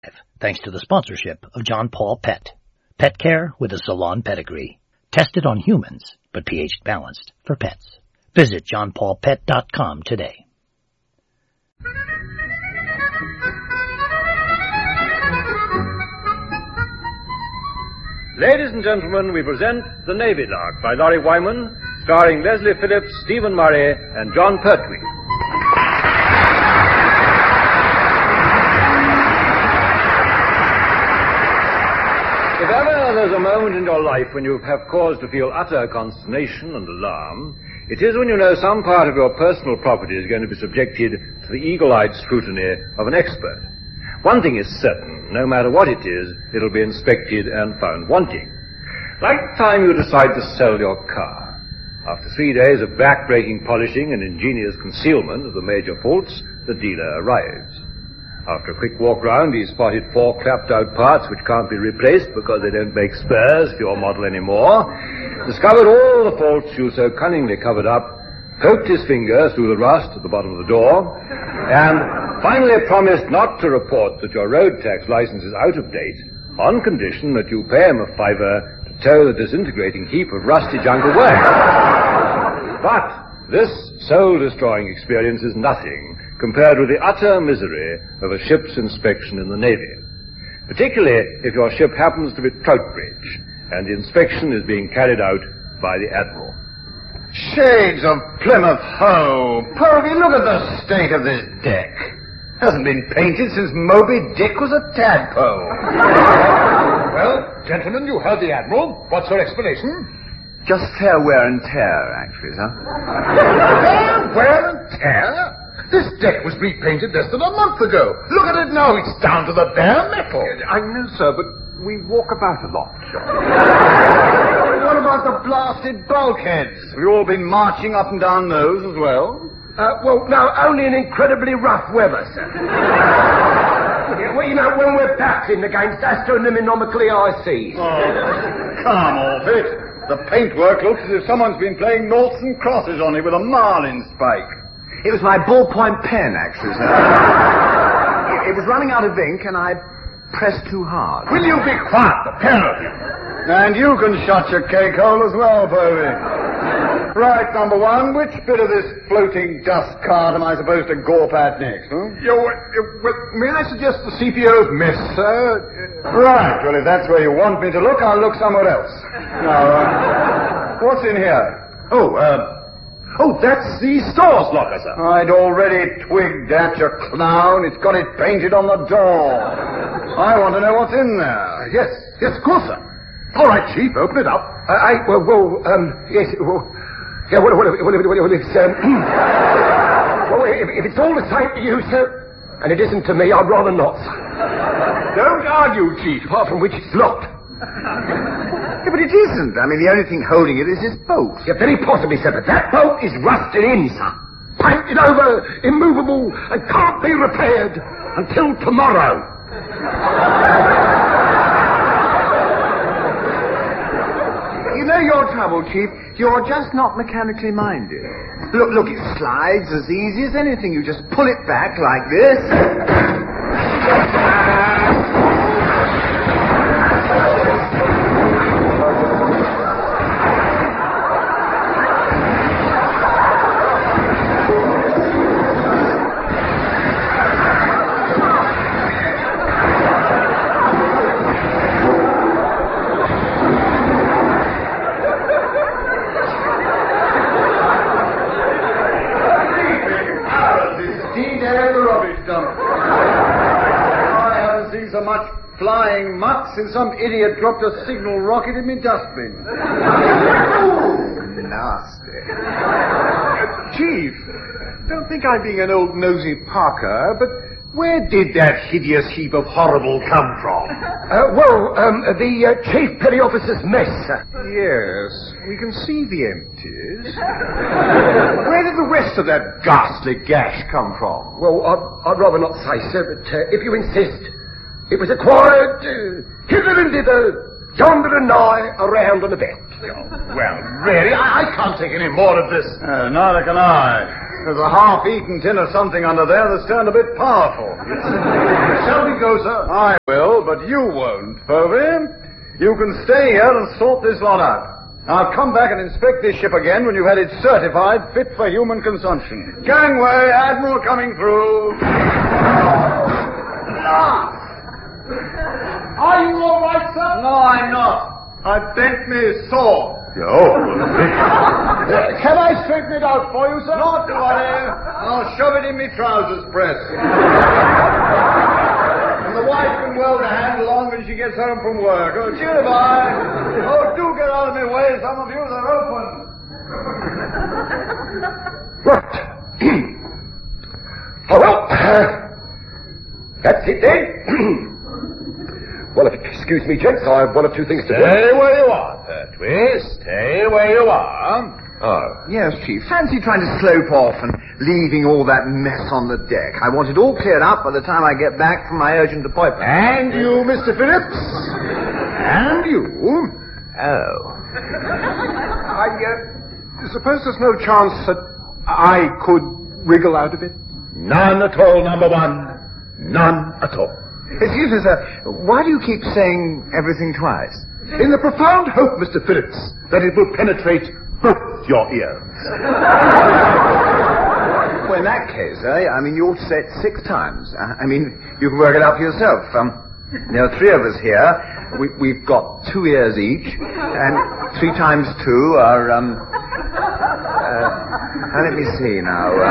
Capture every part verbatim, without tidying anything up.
Thanks to the sponsorship of John Paul Pet. Pet care with a salon pedigree. Tested on humans, but pH balanced for pets. Visit john paul pet dot com today. Ladies and gentlemen, we present The Navy Lark by Laurie Wyman, starring Leslie Phillips, Stephen Murray, and John Pertwee. If ever there's a moment in your life when you have cause to feel utter consternation and alarm, it is when you know some part of your personal property is going to be subjected to the eagle-eyed scrutiny of an expert. One thing is certain, no matter what it is, it'll be inspected and found wanting. Like the time you decide to sell your car. After three days of back-breaking polishing and ingenious concealment of the major faults, the dealer arrives. After a quick walk round, he spotted four clapped-out parts which can't be replaced because they don't make spares for your model anymore, discovered all the faults you so cunningly covered up, poked his finger through the rust at the bottom of the door, and finally promised not to report that your road tax license is out of date on condition that you pay him a fiver to tow the disintegrating heap of rusty junk away. But this soul-destroying experience is nothing compared with the utter misery of a ship's inspection in the Navy, particularly if your ship happens to be Troutbridge and the inspection is being carried out by the Admiral. Shades of Plymouth Hoe! Purvey, look at the state of this deck. Hasn't been painted since Moby Dick was a tadpole. Well, gentlemen, you heard the Admiral. What's your explanation? Just fair wear and tear, actually, sir. Fair wear and tear? This deck was repainted less than a month ago. Look at it now. It's down to the bare metal. I know, sir, but we walk about a lot. What about the blasted bulkheads? Have you all been marching up and down those as well? Uh, well, no, only in incredibly rough weather, sir. Yeah, well, you know, when we're battling against astronomically high seas. Oh, come off it. The paintwork looks as if someone's been playing noughts and crosses on it with a marlin spike. It was my ballpoint pen, actually, sir. it, it was running out of ink, and I pressed too hard. Will you be quiet, the pair of you? And you can shut your cake hole as well, Povey. Right, number one, which bit of this floating dust card am I supposed to gawp at next, huh? You, uh, well, may I suggest the C P O's mess, sir? Right, well, if that's where you want me to look, I'll look somewhere else. Now, uh, what's in here? Oh, uh... Oh, that's the store's locker, sir. I'd already twigged that, you clown. It's got it painted on the door. I want to know what's in there. Uh, yes, yes, of course, sir. All right, Chief, open it up. Uh, I, well, well, um, yes, well, yeah, well, well, well, well, well, well it's, um, well, if, if it's all the same to you, sir, and it isn't to me, I'd rather not, sir. Don't argue, Chief. Apart from which it's locked. Yeah, but it isn't. I mean, the only thing holding it is this bolt. Yeah, very possibly, sir, but that bolt is rusted in, sir. Painted over, immovable, and can't be repaired until tomorrow. You know your trouble, Chief. You're just not mechanically minded. Look, look, it slides as easy as anything. You just pull it back like this. Flying muck since some idiot dropped a signal rocket in me dustbin. Ooh, nasty. Chief, don't think I'm being an old nosy Parker, but where did that hideous heap of horrible come from? Uh, well, um, the uh, Chief Petty Officer's mess, sir. Yes, we can see the empties. Where did the rest of that ghastly gash come from? Well, I'd, I'd rather not say, sir, but uh, if you insist... It was acquired uh, hither and thither, yonder and nigh, around and about. Oh, well, really, I, I can't take any more of this. Uh, neither can I. There's a half-eaten tin of something under there that's turned a bit powerful. Shall we go, sir? I will, but you won't, Povey. You can stay here and sort this lot out. I'll come back and inspect this ship again when you've had it certified fit for human consumption. Gangway, Admiral coming through. Are you all right, sir? No, I'm not. I bent me sword. Oh. Can I straighten it out for you, sir? Not to worry. I'll shove it in me trousers press. And the wife can weld a handle on when she gets home from work. Oh, cheer bye. Oh, do get out of my way, some of you. They're open. Right. Oh, well, uh, that's it then. Well, if you excuse me, gents, I have one or two things to do. Stay where you are, Pertwee. Stay where you are. Oh. Yes, Chief. Fancy trying to slope off and leaving all that mess on the deck. I want it all cleared up by the time I get back from my urgent appointment. And you, Mister Phillips. And you. Oh. I uh, suppose there's no chance that I could wriggle out of it? None at all, number one. None at all. Excuse me, sir. Why do you keep saying everything twice? In the profound hope, Mister Phillips, that it will penetrate both your ears. Well, in that case, eh, I mean, you ought to say it six times. I mean, you can work it out for yourself. Um, there are three of us here. We, we've got two ears each, and three times two are, um... Uh, now, let me see now. Uh,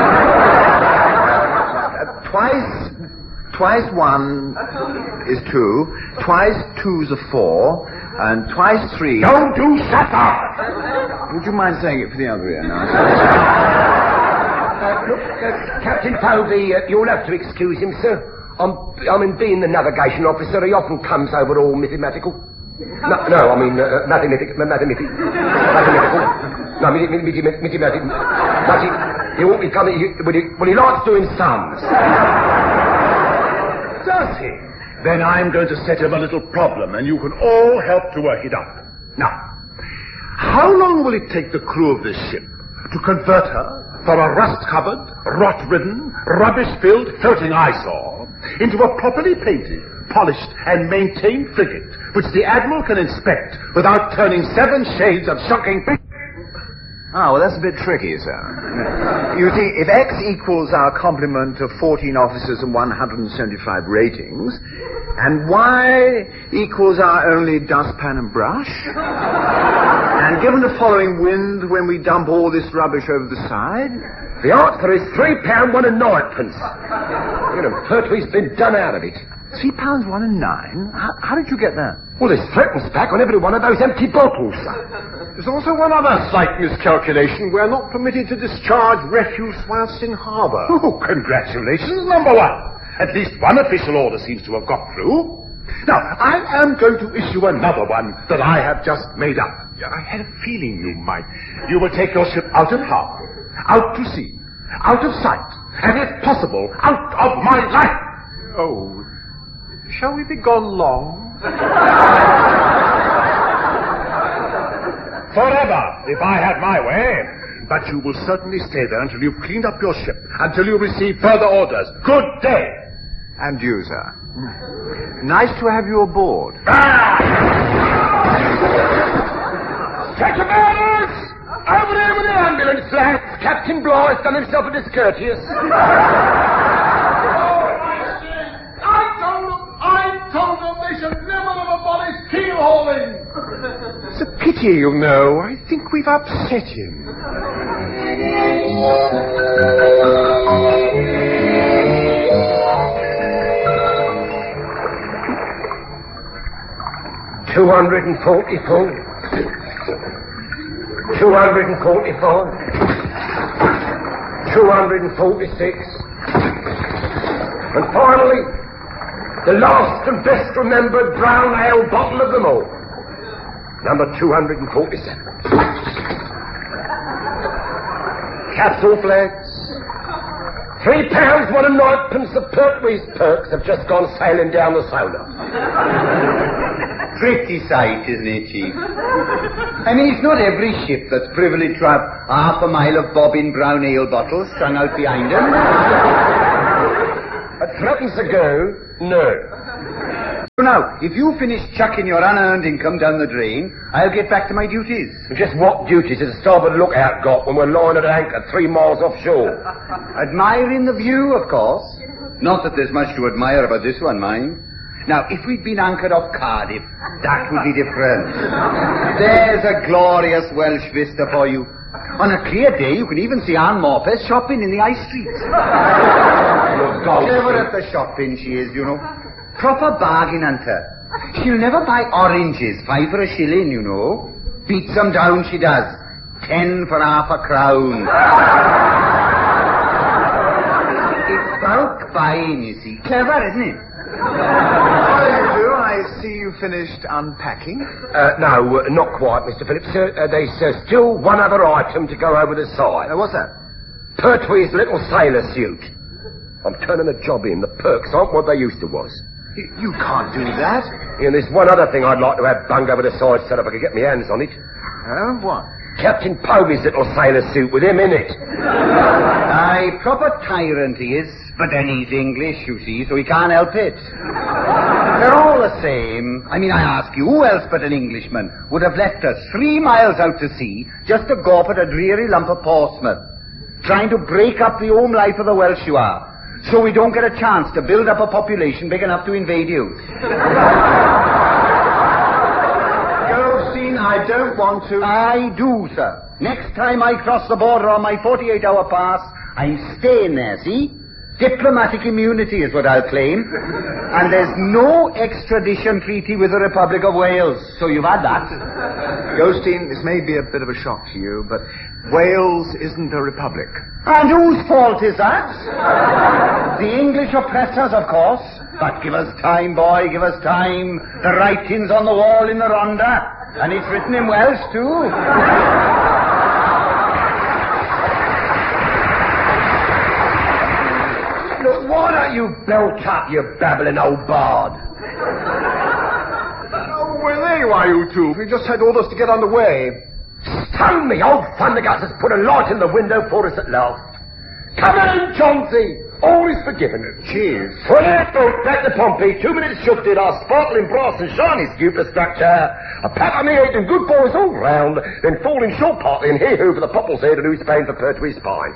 uh, twice... Twice one is two, twice two's a four, and twice three... Don't do shut up! Would you mind saying it for the other ear now? Uh, look, uh, Captain Povey, uh, you'll have to excuse him, sir. I'm, I mean, being the navigation officer, he often comes over all mathematical. No, no I mean, uh, mathematic, mathematic, mathematical. No, I mean, mathematic, mathematic. He won't be coming, he, well, he, well, he likes doing sums. Does he? Then I'm going to set him a little problem, and you can all help to work it out. Now, how long will it take the crew of this ship to convert her from a rust-covered, rot-ridden, rubbish-filled floating eyesore into a properly painted, polished, and maintained frigate, which the Admiral can inspect without turning seven shades of shocking pink? Ah, well, that's a bit tricky, sir. You see, if X equals our complement of fourteen officers and one hundred seventy-five ratings, and Y equals our only dustpan and brush, and given the following wind when we dump all this rubbish over the side... The answer is three pound one and ninepence. You know, Pertwee's been done out of it. Three pounds one and nine? How, how did you get that? Well, there's threepence back on every one of those empty bottles, sir. There's also one other slight miscalculation. We're not permitted to discharge refuse whilst in harbour. Oh, congratulations, number one. At least one official order seems to have got through. Now, I am going to issue another one that I have just made up. I had a feeling you might. You will take your ship out of harbour, out to sea, out of sight, and if possible, out of my life. Oh, shall we be gone long? Forever, if I had my way. But you will certainly stay there until you've cleaned up your ship, until you receive further orders. Good day. And you, sir. Nice to have you aboard. Ah! Catamaraners! Over there with the ambulance, lads! Captain Bligh has done himself a discourteous. I told them, I told them they should never have abolished keel hauling. It's a pity, you know. I think we've upset him. Two hundred and forty-four. Two hundred and forty-four. Two hundred and forty-six. And finally, the last and best remembered brown ale bottle of them all. Number two hundred and forty-seven. Capsule flags. Three pounds, one and ninepence of Pertwee's perks have just gone sailing down the solar. Pretty sight, isn't it, Chief? I mean, it's not every ship that's privileged to have half a mile of bobbing brown ale bottles strung out behind them. At threepence a go, No. Now, if you finish chucking your unearned income down the drain, I'll get back to my duties. Just what duties has the starboard lookout got when we're lying at anchor three miles offshore? Admiring the view, of course. Not that there's much to admire about this one, mind. Now, if we'd been anchored off Cardiff, that would be different. There's a glorious Welsh vista for you. On a clear day, you can even see Anne Morpeth shopping in the high street. Clever at the shopping, she is, you know. Proper bargain hunter. She'll never buy oranges, five for a shilling, you know. Beats them down, she does. Ten for half a crown. It's bulk buying, you see. Clever, isn't it? How do you do? I see you finished unpacking. Uh, no, uh, not quite, Mister Phillips. Uh, uh, there's uh, still one other item to go over the side. Uh, what's that? Pertwee's little sailor suit. I'm turning a job in. The perks aren't what they used to was. You, you can't do that. And there's one other thing I'd like to have bung over the side so that I could get my hands on it. Oh, what? Captain Povey's little sailor suit with him in it. Aye, proper tyrant he is. But then he's English, you see, so he can't help it. They're all the same. I mean, I ask you, who else but an Englishman would have left us three miles out to sea just to go up at a dreary lump of Portsmouth, trying to break up the home life of the Welsh you are, so we don't get a chance to build up a population big enough to invade you? Goldstein, I don't want to... I do, sir. Next time I cross the border on my forty-eight hour pass, I'm staying there, see? Diplomatic immunity is what I'll claim. And there's no extradition treaty with the Republic of Wales, so you've had that. Goldstein, this may be a bit of a shock to you, but Wales isn't a republic. And whose fault is that? The English oppressors, of course. But give us time, boy, give us time. The writing's on the wall in the Rhondda, and it's written in Welsh, too. Look, why don't you belt up, you babbling old bard? Oh, well, there you are, you two. We just had orders to get under way. Stone me, old Thunderguts has put a light in the window for us at last. Come in, Chauncey. All is forgiven. Cheers. For an airboat back to Pompey, two minutes shifted our sparkling brass and shiny superstructure, a pat on the head and good boys all round, then falling short partly and hee-hoo for the popple's head and who's paying for Pertwee's spine.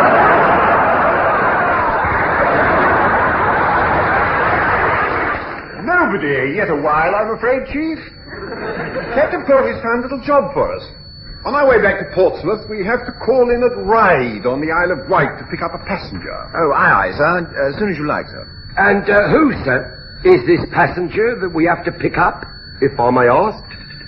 Nobody yet a while, I'm afraid, Chief. Captain Povey's found a little job for us. On our way back to Portsmouth, we have to call in at Ryde on the Isle of Wight to pick up a passenger. Oh, aye, aye, sir. As soon as you like, sir. And uh, who, sir, is this passenger that we have to pick up, if I may ask?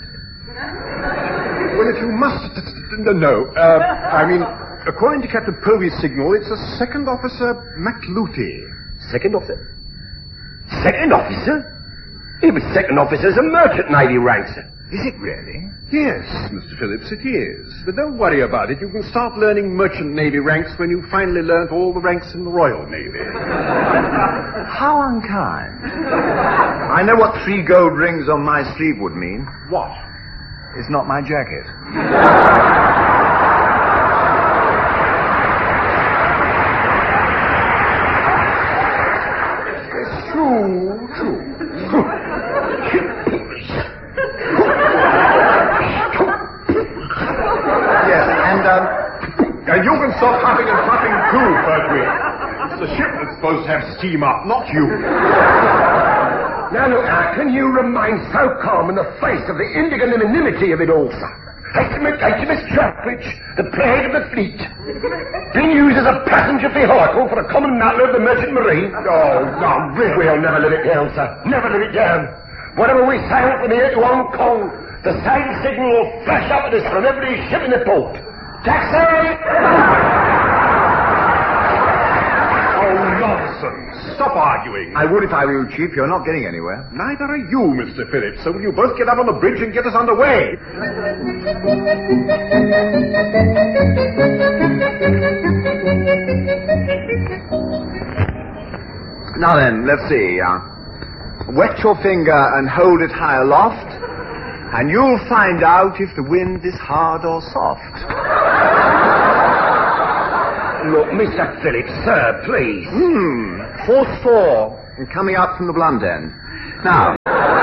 Well, if you must... No, no. Uh, I mean, according to Captain Povey's signal, it's a second officer, McLooty. Second officer? Second officer? He was second officer as a merchant navy rank, sir. Is it really? Yes, Mister Phillips, it is. But don't worry about it. You can start learning merchant navy ranks when you've finally learnt all the ranks in the Royal Navy. How unkind. I know what three gold rings on my sleeve would mean. What? It's not my jacket. It's true, true. Yes, and, um... And you can stop huffing and puffing too, Pertwee. It's the ship that's supposed to have steam up, not you. Now, look, how can you remain so calm in the face of the indignanimity of it all, sir? H M S Trapwich, the plague of the fleet, being used as a passenger vehicle for a common matter of the merchant marine. Oh, no, really. We'll never live it down, sir. Never live it down. Whenever we sail from here to Hong Kong, the same signal will flash up at us from every ship in the port. Taxi! Oh, nonsense. Stop arguing. I would if I were you, Chief. You're not getting anywhere. Neither are you, Mister Phillips. So will you both get up on the bridge and get us underway? Now then, let's see. Uh, wet your finger and hold it high aloft, and you'll find out if the wind is hard or soft. Look, Mister Phillips, sir, please. Hmm. Force four, and coming up from the blunt end. Now,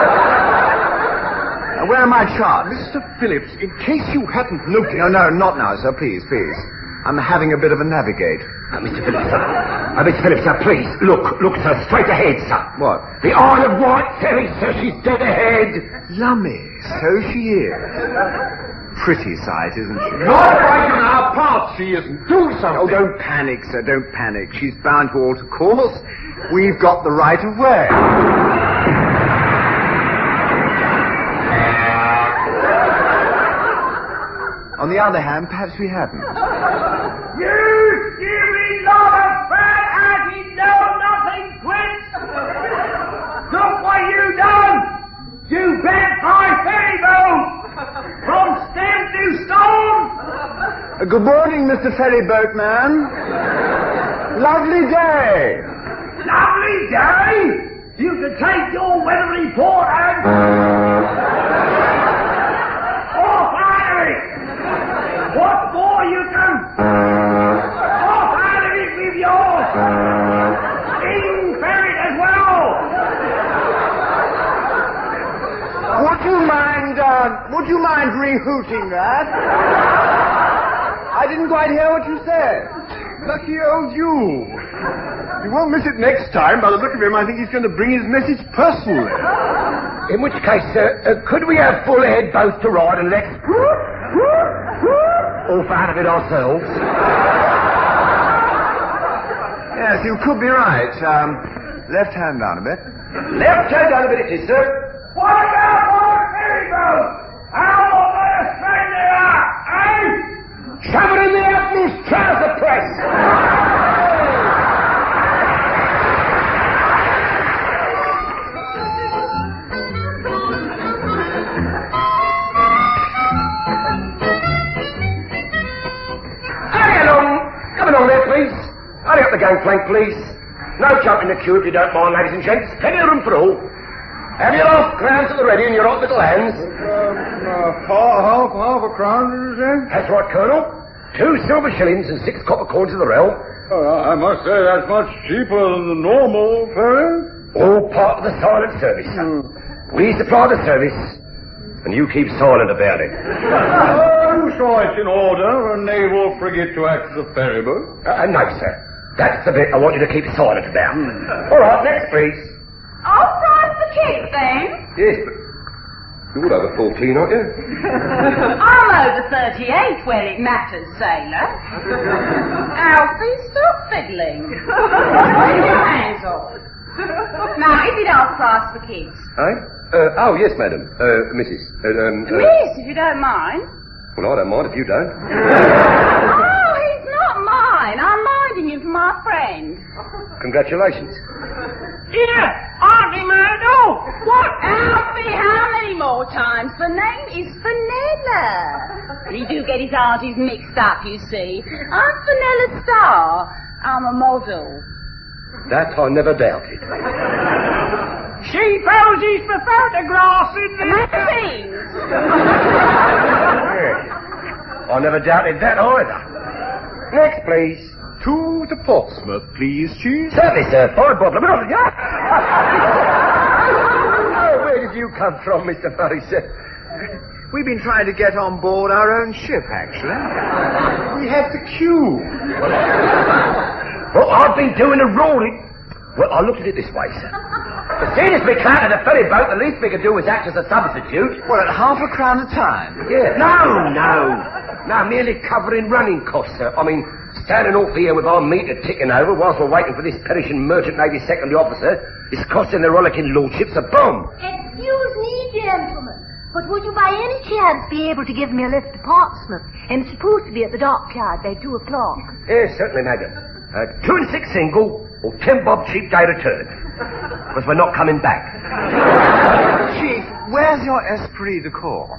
uh, where are my charts? Mister Phillips, in case you hadn't noticed... No, no, not now, sir. Please, please. I'm having a bit of a navigate. Uh, Mister Phillips, sir. Uh, Mister Phillips, sir, please. Look, look, sir, straight ahead, sir. What? The Isle of Wight ferry, sir, she's dead ahead. Yummy. So she is. Pretty sight, isn't she? Not right in our path, she isn't. Do something. Oh, don't panic, sir. Don't panic. She's bound to alter course. We've got the right of way. On the other hand, perhaps we hadn't. You silly lot of fat-hearted know-nothing twits! Look what you done! You bent my ferry boat from stem to stone! Uh, good morning, Mister Ferryboat Man. Lovely day. Lovely day! You can take your weather report and... off out of it! What's more, you can... off out of it with your... steam ferret as well! Would you mind, uh, would you mind re-hooting that? I didn't quite hear what you said. Lucky old you. You won't miss it next time. By the look of him, I think he's going to bring his message personally. In which case, sir, uh, could we have full ahead both to ride and let's... off out of it ourselves? Yes, you could be right. Um, left hand down a bit. Left hand down a bit, it is, sir. What about my ferry boat? How on earth spend it out, eh? Shove it in the Admiral's trouser press! Hurry along! Come along there, please. Hurry up the gangplank, please. No jumping the queue if you don't mind, ladies and gents. Plenty of room for all. Have your half crowns at the ready in your hot little hands. Uh, uh, half, half, half a crown, did you say? That's right, Colonel. Two silver shillings and six copper coins of the realm. Oh, I must say that's much cheaper than the normal ferry. All part of the silent service, sir. Hmm. We supply the service, and you keep silent about it. I'm sure it's in order for a naval frigate to act as a ferry boat. Uh, no, sir. That's the bit I want you to keep silent about. All right, next, please. I'll price the kids, then. Yes, but you're over fourteen, aren't you? I'm over thirty-eight where it matters, sailor. Alfie, stop fiddling. Take your hands off. Now, is it half price for kids? Eh? Uh, oh, yes, madam. Uh, Missus Uh, um, uh, Miss, if you don't mind. Well, I don't mind if you don't. Oh, he's not mine. I'm minding him for my friend. Congratulations. Here, Auntie Myrtle! What? Alfie, how many more times? The name is Fenella. He do get his aunties mixed up, you see. I'm Fenella Starr. I'm a model. That I never doubted. She poses for photographs in the... Magazines. Yes. I never doubted that either. Next, please. To the Portsmouth, please, Chief. Certainly, sir. Fine problem. Oh, where did you come from, Mister Murray, sir? We've been trying to get on board our own ship, actually. We had the queue. Well, I've been doing a rolling. Well, I looked at it this way, sir. As soon as we clattered a ferry boat, the least we could do was act as a substitute. Well, at half a crown a time. Yeah. No, no. No, merely covering running costs, sir. I mean, standing off here with our meter ticking over whilst we're waiting for this perishing merchant navy secondary officer is costing their rollicking lordships a bomb. Excuse me, gentlemen, but would you by any chance be able to give me a lift to Portsmouth? I'm supposed to be at the dockyard by two o'clock. Yes, certainly, madam. Uh, two and six single, or ten bob cheap day return. Because we're not coming back. Chief, where's your esprit de corps?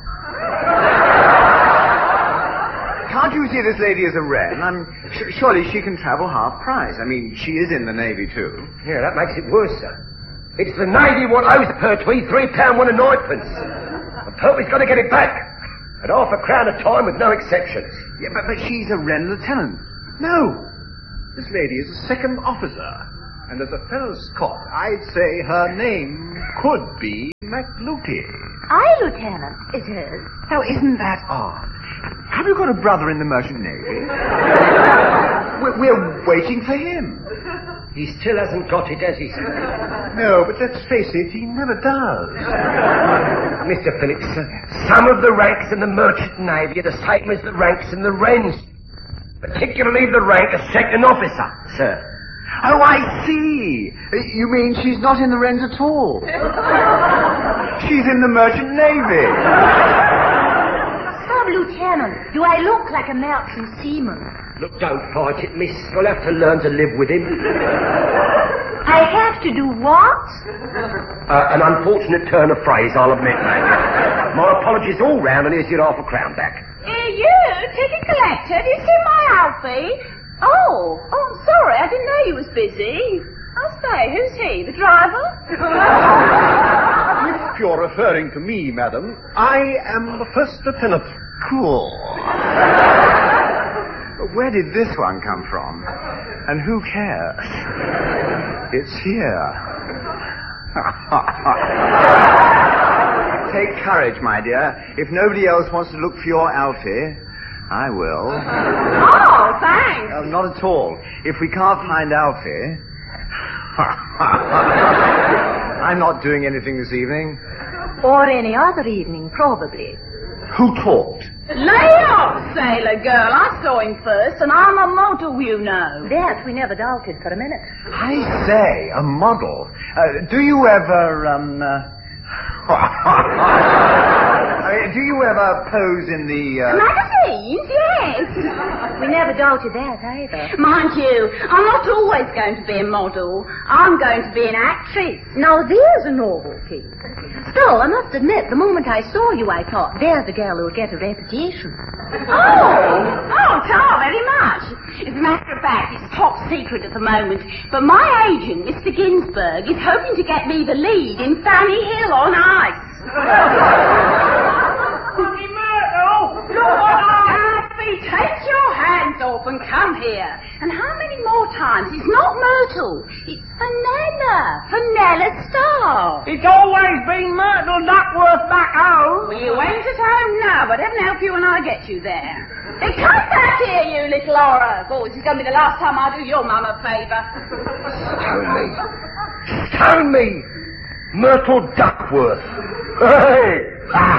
Can't you see this lady as a wren? I'm sh- surely she can travel half price. I mean, she is in the Navy, too. Yeah, that makes it worse, sir. It's the Navy what owes Pertwee three pound one and ninepence. The Pertwee's got to get it back. At half a crown a time with no exceptions. Yeah, but, but she's a wren lieutenant. No. This lady is a second officer. And as a fellow Scot, I'd say her name could be McLooty. Aye, Lieutenant, it is. Now, isn't that odd? Have you got a brother in the Merchant Navy? we're, we're waiting for him. He still hasn't got it, has he, sir? No, but let's face it, he never does. Mister Phillips, sir, some of the ranks in the Merchant Navy are the same as the ranks in the Wrens. Particularly the rank of second officer, sir. Oh, I see. You mean she's not in the Wrens at all? She's in the Merchant Navy. Sub-Lieutenant, do I look like a merchant seaman? Look, don't fight it, miss. You'll have to learn to live with him. I have to do what? Uh, an unfortunate turn of phrase, I'll admit, mate. My apologies all round, and here's your half a crown back. Here you, ticket collector. Do you see my Alfie? Oh, oh, I'm sorry. I didn't know you was busy. I'll say, who's he? The driver? If you're referring to me, madam, I am the first lieutenant. Cool. Where did this one come from? And who cares? It's here. Take courage, my dear. If nobody else wants to look for your Alfie, I will. Oh, thanks. Uh, not at all. If we can't find Alfie... I'm not doing anything this evening. Or any other evening, probably. Who talked? Lay off, sailor girl. I saw him first, and I'm a model, you know. That we never doubted for a minute. I say, a model. Uh, do you ever, um... Uh... I mean, do you ever pose in the, uh... magazines, yes. We never doubted that either. Mind you, I'm not always going to be a model. I'm going to be an actress. Now there's a novelty. Still, I must admit, the moment I saw you, I thought, there's a girl who'll get a reputation. Oh, oh, tar very much. As a matter of fact, it's top secret at the moment. But my agent, Mister Ginsberg, is hoping to get me the lead in Fanny Hill on Ice. Funny Myrtle! Look what I... Alfie, take your hands off and come here. And how many more times? It's not Myrtle. It's Fenella. Fenella Starr. It's always been Myrtle Duckworth back home. Well, you ain't at home now, but heaven help you when I get you there. Then come back here, you little horror. Oh, this is going to be the last time I do your mum a favour. Stone me. Stone me. Myrtle Duckworth. Hey!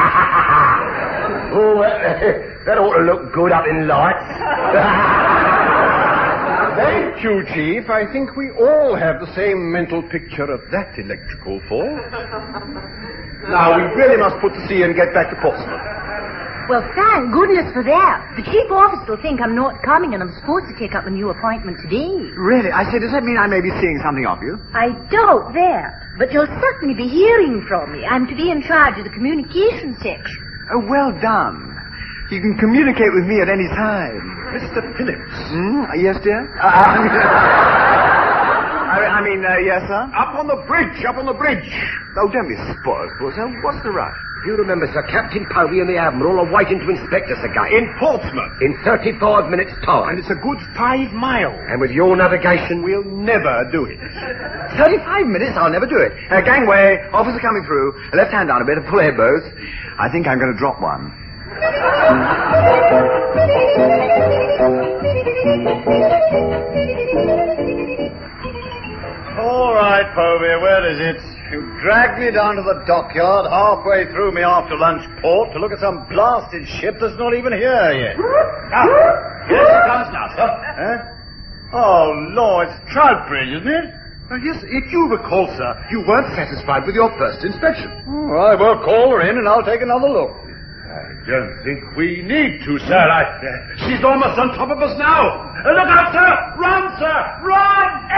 Oh, that, that ought to look good up in lights. Thank you, Chief. I think we all have the same mental picture of that electrical fault. Now, we really must put to sea and get back to Portsmouth. Well, thank goodness for that. The chief officer will think I'm not coming and I'm supposed to take up a new appointment today. Really? I say, does that mean I may be seeing something of you? I doubt that, but you'll certainly be hearing from me. I'm to be in charge of the communication section. Oh, well done. You can communicate with me at any time. Mister Phillips. Hmm? Yes, dear? Uh, I mean, I, I mean uh, yes, sir? Up on the bridge, up on the bridge. Oh, don't be spoiled, Buster. What's the rush? You remember, sir, Captain Povey and the Admiral are waiting to inspect us again. In Portsmouth. In thirty-five minutes' time. And it's a good five miles. And with your navigation... We'll never do it. thirty-five minutes? I'll never do it. Uh, gangway, officer coming through. Left hand down a bit, full head both. I think I'm going to drop one. All right, Povey, where is it? You dragged me down to the dockyard halfway through me after lunch port to look at some blasted ship that's not even here yet. Now, here she comes now, sir. Huh? Oh, Lord, it's Troutbridge, isn't it? Uh, yes, if you recall, sir, you weren't satisfied with your first inspection. All right, well, call her in and I'll take another look. I don't think we need to, sir. I, uh, she's almost on top of us now. Uh, look out, sir! Run, sir! Run!